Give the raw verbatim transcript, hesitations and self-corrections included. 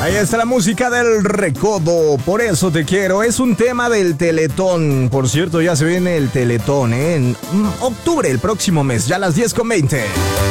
Ahí está la música del Recodo, por eso te quiero. Es un tema del Teletón. Por cierto, ya se viene el Teletón, ¿eh? En octubre, el próximo mes, ya a las diez con veinte.